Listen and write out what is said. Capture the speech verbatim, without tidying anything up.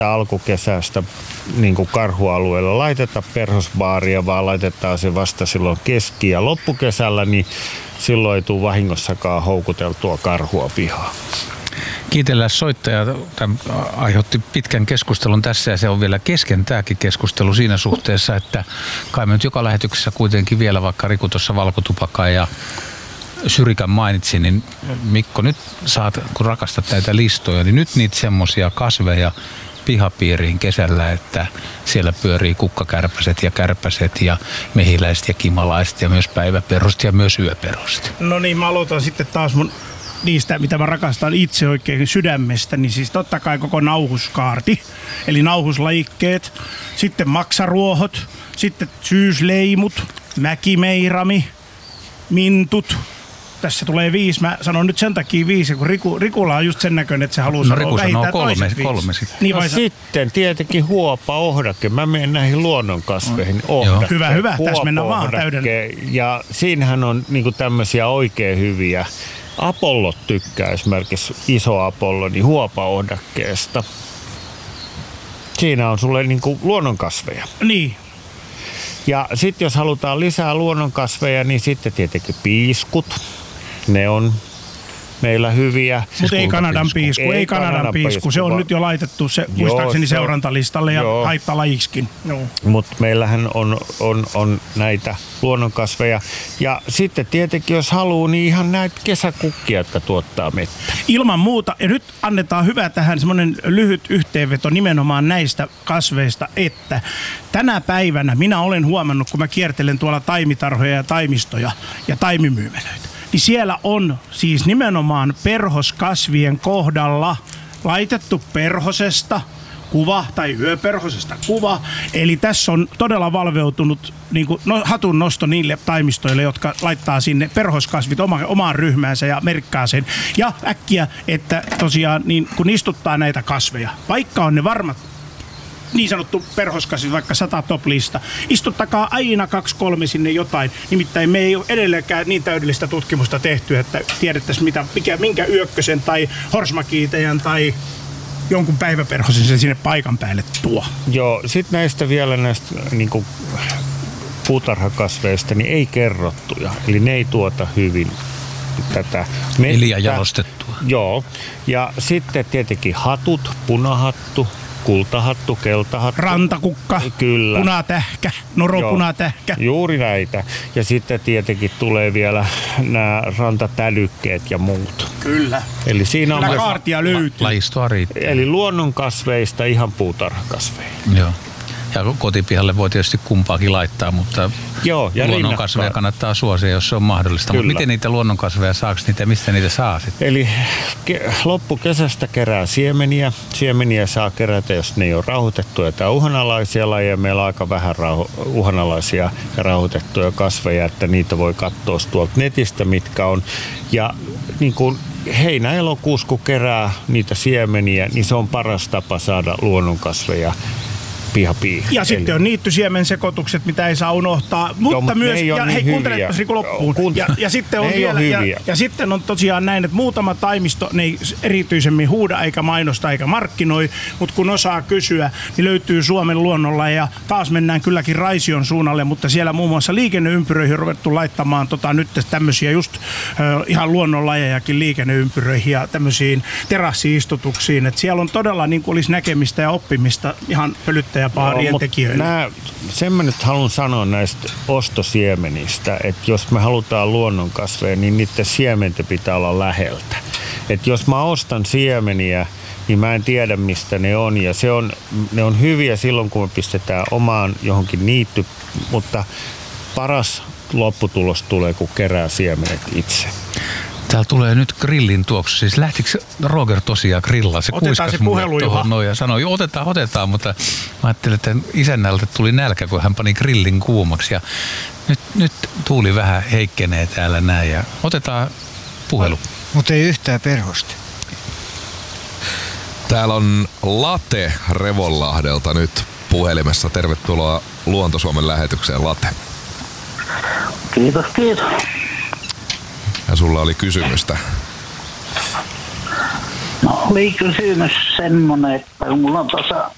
alkukesästä niin kuin karhualueella laiteta perhosbaaria, vaan laitetaan se vasta silloin keski- ja loppukesällä, niin silloin ei tule vahingossakaan houkuteltua karhua pihaan. Kiitellään soittaja. Tämä aiheutti pitkän keskustelun tässä ja se on vielä kesken tämäkin keskustelu siinä suhteessa, että kai me nyt joka lähetyksessä kuitenkin vielä, vaikka Riku tuossa valkotupakaa ja Syrikän mainitsi, niin Mikko, nyt saat, kun rakastat näitä listoja, niin nyt niitä semmoisia kasveja pihapiiriin kesällä, että siellä pyörii kukkakärpäset ja kärpäset ja mehiläiset ja kimalaiset ja myös päiväperhoset ja myös yöperhoset. No niin, mä aloitan sitten taas mun niistä, mitä mä rakastan itse oikein sydämestä, niin siis totta kai koko nauhuskaarti, eli nauhuslajikkeet, sitten maksaruohot, sitten syysleimut, mäkimeirami, mintut. Tässä tulee viisi. Mä sanon nyt sen takia viisi, kun Riku, Rikulla on just sen näköinen, että se haluaa no, sanoa Riku sanoo kolme, kolme sitten. Niin no sitten tietenkin huopa, ohdake. Mä menen näihin luonnonkasveihin. Ohdake, hyvä, hyvä. Tässä mennään vaan täydellinen. Ja siinähän on niinku tämmöisiä oikein hyviä. Apollot tykkää esimerkiksi iso Apollo, niin huopaohdakkeesta. Siinä on sulle niinku luonnonkasveja. Niin. Ja sitten jos halutaan lisää luonnonkasveja, niin sitten tietenkin piiskut. Ne on meillä hyviä. Mutta ei Kanadan piisku, ei, ei Kanadan, Kanadan piisku. piisku. Se on va- nyt jo laitettu se, joo, muistaakseni se seurantalistalle ja joo. Haittalajiksi. Mutta meillähän on, on, on näitä luonnonkasveja. Ja sitten tietenkin, jos haluaa, niin ihan näitä kesäkukkia, jotka tuottaa mettä. Ilman muuta. Ja nyt annetaan hyvä tähän semmoinen lyhyt yhteenveto nimenomaan näistä kasveista, että tänä päivänä minä olen huomannut, kun mä kiertelen tuolla taimitarhoja ja taimistoja ja taimimyymälöitä, niin siellä on siis nimenomaan perhoskasvien kohdalla laitettu perhosesta kuva tai yöperhosesta kuva. Eli tässä on todella valveutunut niin kuin, no, hatun nosto niille taimistoille, jotka laittaa sinne perhoskasvit oma, omaan ryhmäänsä ja merkkaa sen. Ja äkkiä, että tosiaan niin kun istuttaa näitä kasveja, vaikka on ne varmat niin sanottu perhoskasvi, vaikka sata top-lista. Istuttakaa aina kaksi kolme sinne jotain. Nimittäin me ei ole edelleenkään niin täydellistä tutkimusta tehty, että tiedettäisiin mitä, mikä, minkä yökkösen tai horsmakiitejan tai jonkun päiväperhosen se sinne paikan päälle tuo. Joo, sitten näistä vielä näistä niinku puutarhakasveista, niin ei kerrottuja. Eli ne ei tuota hyvin tätä mettä. Liian jalostettua. Joo. Ja sitten tietenkin hatut, punahattu, kultahattu, keltahattu. Rantakukka, kyllä. Punatähkä, noropunatähkä. Juuri näitä. Ja sitten tietenkin tulee vielä nämä rantatälykkeet ja muut. Kyllä. Eli siinä Kyllä on kaartia löytyy. Lajistoa riittää. Eli luonnonkasveista ihan puutarhakasveihin. Joo. Ja kotipihalle voi tietysti kumpaakin laittaa, mutta joo, ja luonnonkasveja rinnakkaan kannattaa suosia, jos se on mahdollista. Mutta miten niitä luonnonkasveja saako niitä ja mistä niitä saa sitten? Eli ke- loppukesästä kerää siemeniä. Siemeniä saa kerätä, jos ne ei ole rauhoitettuja tai uhanalaisia lajeja. Meillä on aika vähän rauho- uhanalaisia ja rauhoitettuja kasveja, että niitä voi katsoa tuolta netistä, mitkä on. Ja niin kuin heinä-elokuussa, kun kerää niitä siemeniä, niin se on paras tapa saada luonnonkasveja pihapiiriin. Ja Eli. sitten on niittysiemensekoitukset, mitä ei saa unohtaa, mutta joo, myös, ja niin hei kuuntelepas Riku loppuun. Kuunt- ja, ja, sitten on vielä, ja, ja sitten on tosiaan näin, että muutama taimisto, ne ei erityisemmin huuda, eikä mainosta, eikä markkinoi, mutta kun osaa kysyä, niin löytyy Suomen luonnolla, ja taas mennään kylläkin Raision suunnalle, mutta siellä muun muassa liikenneympyröihin on ruvettu laittamaan tota, nyt tämmöisiä just äh, ihan luonnonlajejakin liikenneympyröihin ja tämmöisiin terassiistutuksiin, että siellä on todella niin kuin olisi näkemistä ja oppimista ihan pölyttäjä paarien tekijöille. Nää, sen mä nyt haluan sanoa näistä ostosiemenistä, että jos me halutaan luonnonkasveja, niin niiden siementen pitää olla läheltä. Että jos mä ostan siemeniä, niin mä en tiedä mistä ne on. Ja se on, ne on hyviä silloin, kun me pistetään omaan johonkin niitty, mutta paras lopputulos tulee, kun kerää siemenet itse. Täällä tulee nyt grillin tuoksu. Siis lähtikö Roger tosiaan grillaa? Se kuiskas mulle tuohon noin ja sanoi, joo, otetaan, otetaan, mutta mä ajattelin, että isännältä tuli nälkä, kun hän pani grillin kuumaksi. Ja nyt, nyt tuuli vähän heikkenee täällä näin ja otetaan puhelu. Mutta ei yhtään perhosta. Täällä on Late Revonlahdelta nyt puhelimessa. Tervetuloa Luonto-Suomen lähetykseen, Late. Kiitos, kiitos. Ja sulla oli kysymystä. No oli kysymys semmonen, että mulla on tuossa